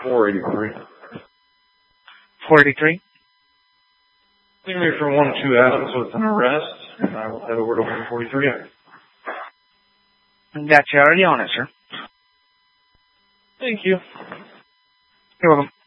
483. 483? Leave me for 1-2 Adams with an arrest, and I will head over to 143. Gotcha, already on it, sir. Thank you. You're welcome.